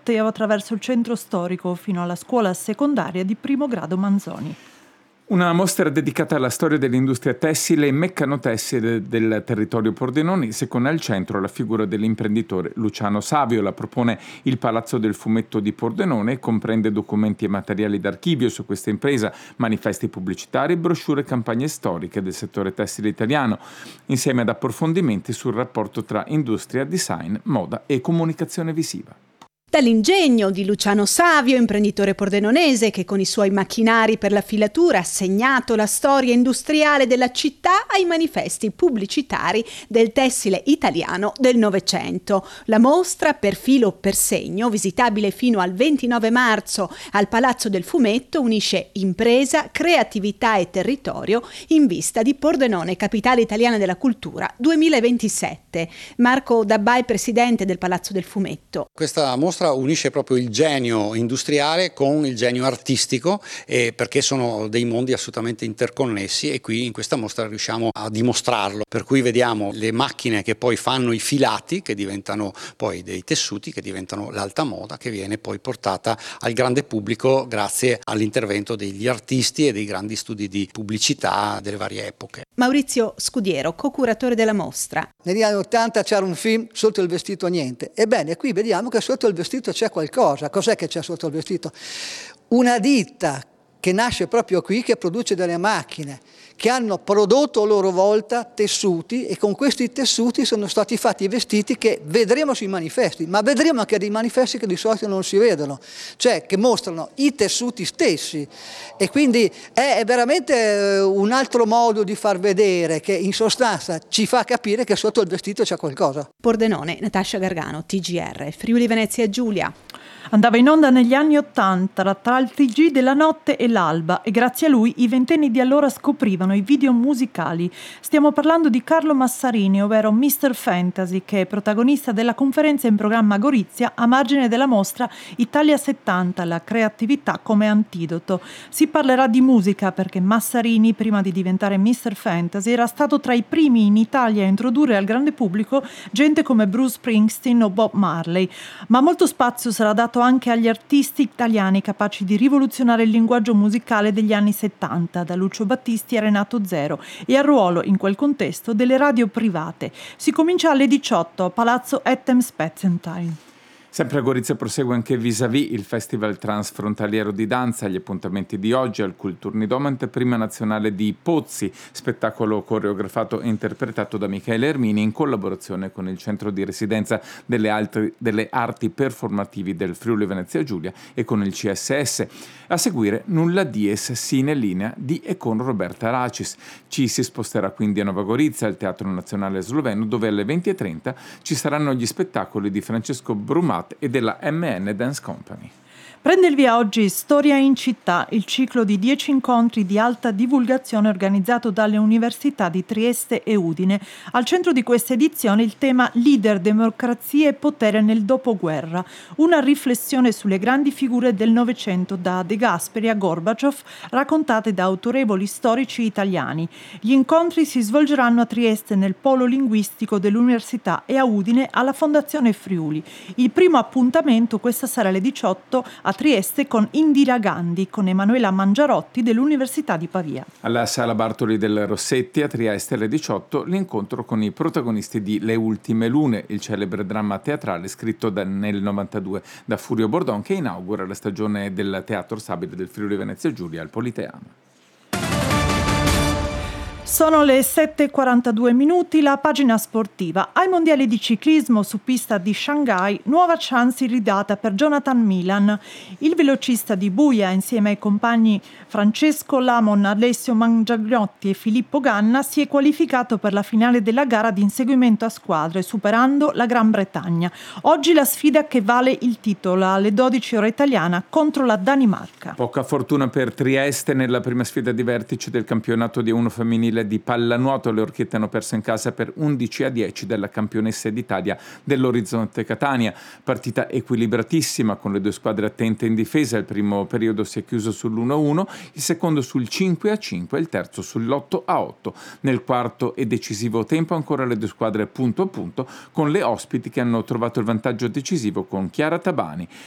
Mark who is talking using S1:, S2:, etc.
S1: corteo attraverso il centro storico fino alla scuola secondaria di primo grado Manzoni.
S2: Una mostra dedicata alla storia dell'industria tessile e meccanotessile del territorio pordenonese, con al centro la figura dell'imprenditore Luciano Savio. La propone il Palazzo del Fumetto di Pordenone e comprende documenti e materiali d'archivio su questa impresa, manifesti pubblicitari, brochure e campagne storiche del settore tessile italiano, insieme ad approfondimenti sul rapporto tra industria, design, moda e comunicazione visiva.
S3: Dall'ingegno di Luciano Savio, imprenditore pordenonese che con i suoi macchinari per la filatura ha segnato la storia industriale della città, ai manifesti pubblicitari del tessile italiano del Novecento. La mostra per filo per segno, visitabile fino al 29 marzo al Palazzo del Fumetto, unisce impresa, creatività e territorio in vista di Pordenone, capitale italiana della cultura 2027. Marco Dabbai, presidente del Palazzo del Fumetto.
S4: Questa mostra unisce proprio il genio industriale con il genio artistico, perché sono dei mondi assolutamente interconnessi, e qui in questa mostra riusciamo a dimostrarlo, per cui vediamo le macchine che poi fanno i filati, che diventano poi dei tessuti, che diventano l'alta moda, che viene poi portata al grande pubblico grazie all'intervento degli artisti e dei grandi studi di pubblicità delle varie epoche.
S3: Maurizio Scudiero, co-curatore della mostra.
S5: Negli anni 80 c'era un film, Sotto il vestito niente. Ebbene, qui vediamo che sotto il vestito c'è qualcosa. Cos'è che c'è sotto il vestito? Una ditta che nasce proprio qui, che produce delle macchine, che hanno prodotto a loro volta tessuti, e con questi tessuti sono stati fatti i vestiti che vedremo sui manifesti, ma vedremo anche dei manifesti che di solito non si vedono, cioè che mostrano i tessuti stessi, e quindi è veramente un altro modo di far vedere, che in sostanza ci fa capire che sotto il vestito c'è qualcosa.
S3: Pordenone, Natascia Gargano, TGR, Friuli Venezia Giulia.
S1: Andava in onda negli anni '80 tra il TG della notte e l'alba, e grazie a lui i ventenni di allora scoprivano i video musicali. Stiamo parlando di Carlo Massarini, ovvero Mr. Fantasy, che è protagonista della conferenza in programma a Gorizia a margine della mostra Italia 70, la creatività come antidoto. Si parlerà di musica perché Massarini, prima di diventare Mr. Fantasy, era stato tra i primi in Italia a introdurre al grande pubblico gente come Bruce Springsteen o Bob Marley, ma molto spazio sarà dato anche agli artisti italiani capaci di rivoluzionare il linguaggio musicale degli anni 70, da Lucio Battisti a Renato Zero, e al ruolo in quel contesto delle radio private. Si comincia alle 18 a Palazzo Ettem Spezzentheim.
S2: Sempre a Gorizia prosegue anche Vis-à-vis, il festival transfrontaliero di danza. Gli appuntamenti di oggi al Kulturnidom, anteprima nazionale di Pozzi, spettacolo coreografato e interpretato da Michele Ermini in collaborazione con il centro di residenza delle arti performativi del Friuli Venezia Giulia e con il CSS. A seguire Nulla Dies sine linea di e con Roberta Racis. Ci si sposterà quindi a Nova Gorizia, al Teatro Nazionale Sloveno, dove alle 20:30 ci saranno gli spettacoli di Francesco Brumat e della MN Dance Company.
S1: Prende il via oggi Storia in città, il ciclo di 10 incontri di alta divulgazione organizzato dalle università di Trieste e Udine. Al centro di questa edizione il tema Leader, democrazia e potere nel dopoguerra, una riflessione sulle grandi figure del Novecento da De Gasperi a Gorbaciov, raccontate da autorevoli storici italiani. Gli incontri si svolgeranno a Trieste nel polo linguistico dell'università e a Udine alla Fondazione Friuli. Il primo appuntamento questa sera alle 18 a Trieste con Indira Gandhi, con Emanuela Mangiarotti dell'Università di Pavia.
S2: Alla Sala Bartoli del Rossetti a Trieste alle 18 l'incontro con i protagonisti di Le Ultime Lune, il celebre dramma teatrale scritto nel 92 da Furio Bordon, che inaugura la stagione del Teatro Stabile del Friuli Venezia Giulia al Politeama.
S1: Sono le 7:42 minuti, la pagina sportiva. Ai mondiali di ciclismo su pista di Shanghai, nuova chance ridata per Jonathan Milan. Il velocista di Buia, insieme ai compagni Francesco Lamon, Alessio Mangiagliotti e Filippo Ganna, si è qualificato per la finale della gara di inseguimento a squadre, superando la Gran Bretagna. Oggi la sfida che vale il titolo alle 12 ora italiana contro la Danimarca.
S2: Poca fortuna per Trieste nella prima sfida di vertice del campionato di A1 femminile di pallanuoto. Le Orchiette hanno perso in casa per 11-10 dalla campionessa d'Italia dell'Orizzonte Catania. Partita equilibratissima, con le due squadre attente in difesa. Il primo periodo si è chiuso sull'1-1, il secondo sul 5-5 e il terzo sull'8-8. Nel quarto e decisivo tempo ancora le due squadre punto a punto, con le ospiti che hanno trovato il vantaggio decisivo con Chiara Tabani